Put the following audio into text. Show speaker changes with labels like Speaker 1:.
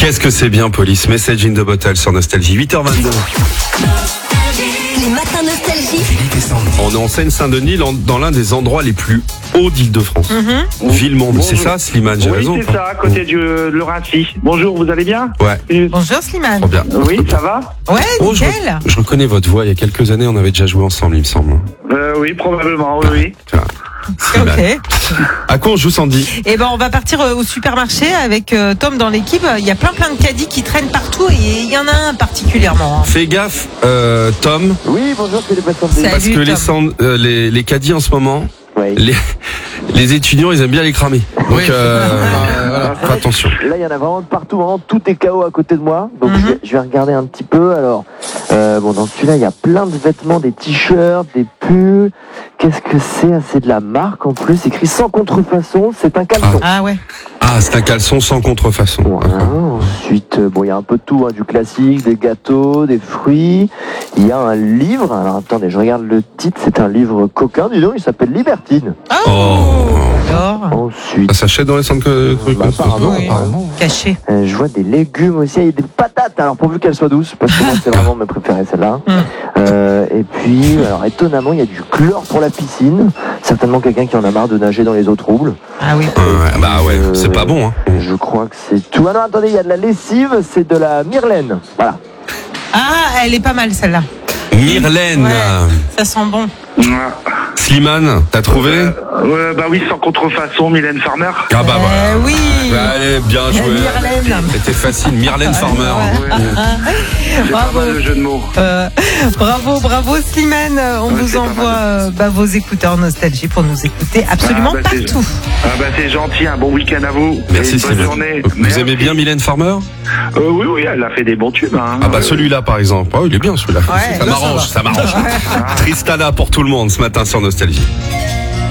Speaker 1: Qu'est-ce que c'est bien, Police. Message in the Bottle sur Nostalgie. 8h22.
Speaker 2: Les matins Nostalgie.
Speaker 1: On est en Seine-Saint-Denis, dans l'un des endroits les plus hauts d'Île-de-France. Villemonde, c'est ça, Slimane, j'ai raison?
Speaker 3: Oui, c'est ça, à côté de Rancy. Bonjour, vous allez bien?
Speaker 1: Ouais.
Speaker 4: Bonjour Slimane.
Speaker 1: Trop bien.
Speaker 3: Oui, ça va?
Speaker 4: Ouais,
Speaker 1: Oh,
Speaker 4: nickel.
Speaker 1: je reconnais votre voix. Il y a quelques années, on avait déjà joué ensemble, il me semble.
Speaker 3: Oui, probablement, oui.
Speaker 1: Tiens.
Speaker 4: Ok.
Speaker 1: À quoi on joue, Sandy?
Speaker 4: Eh ben, on va partir au supermarché avec Tom dans l'équipe. Il y a plein de caddies qui traînent partout et il y en a un particulièrement.
Speaker 1: Fais gaffe, Tom.
Speaker 5: Oui, bonjour, c'est les personnes.
Speaker 4: Salut,
Speaker 1: Parce que
Speaker 4: Tom.
Speaker 1: les caddies en ce moment,
Speaker 5: Oui.
Speaker 1: les étudiants, ils aiment bien les cramer. Donc, voilà, fais attention.
Speaker 5: Là, il y en a vraiment de partout, vraiment tout est KO à côté de moi. Donc, je vais regarder un petit peu. Alors, dans celui-là, il y a plein de vêtements, des t-shirts, des pulls. Qu'est-ce que c'est? C'est de la marque en plus, écrit sans contrefaçon. C'est un caleçon.
Speaker 4: Ah ouais.
Speaker 1: Ah, c'est un caleçon sans contrefaçon.
Speaker 5: Voilà. Ensuite, il y a un peu de tout, du classique, des gâteaux, des fruits. Il y a un livre. Alors, attendez, je regarde le titre. C'est un livre coquin, dis donc. Il s'appelle Libertine.
Speaker 4: Alors,
Speaker 5: Ensuite,
Speaker 1: Ça s'achète dans les centres
Speaker 5: apparemment,
Speaker 4: oui.
Speaker 5: apparemment.
Speaker 4: caché.
Speaker 5: Je vois des légumes aussi, il y a des patates, alors pourvu qu'elles soient douces, parce que moi c'est vraiment mes préférées celle-là. Et puis, alors étonnamment, il y a du chlore pour la piscine, certainement quelqu'un qui en a marre de nager dans les eaux troubles.
Speaker 4: Ah oui.
Speaker 1: Bah ouais, c'est pas bon, hein.
Speaker 5: Je crois que c'est tout. Ah non, attendez, il y a de la lessive, c'est de la Myrlaine. Voilà.
Speaker 4: Ah, elle est pas mal celle-là.
Speaker 1: Myrlaine.
Speaker 4: Ouais, ça sent bon.
Speaker 1: Slimane, t'as trouvé?
Speaker 3: Bah oui, sans contrefaçon, Mylène Farmer.
Speaker 1: Ah bah voilà.
Speaker 4: Oui.
Speaker 1: Allez, bien joué.
Speaker 4: Myrlaine.
Speaker 1: C'était facile, Myrlaine Farmer.
Speaker 3: C'est pas
Speaker 4: Bravo.
Speaker 3: mal le jeu de mots.
Speaker 4: Bravo Slimane. On
Speaker 3: Ouais,
Speaker 4: vous
Speaker 3: c'est pas
Speaker 4: envoie vos écouteurs Nostalgie pour nous écouter absolument partout.
Speaker 3: C'est gentil, un bon week-end à vous.
Speaker 1: Merci,
Speaker 3: Et une bonne
Speaker 1: Slimane.
Speaker 3: journée.
Speaker 1: Vous
Speaker 3: Merci.
Speaker 1: aimez bien Mylène Farmer?
Speaker 3: Oui, elle a fait des bons tubes. Hein.
Speaker 1: Ah bah celui-là par exemple. Oh, il est bien celui-là.
Speaker 4: Ouais,
Speaker 1: Ça
Speaker 4: là,
Speaker 1: m'arrange, ça m'arrange. Tristana pour tout le monde ce matin sur Nostalgie.